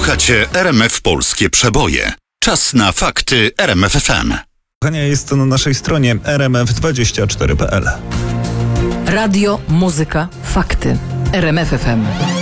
Słuchacie RMF Polskie Przeboje. Czas na fakty RMF FM. Jest to na naszej stronie rmf24.pl. Radio, muzyka, fakty. RMF FM.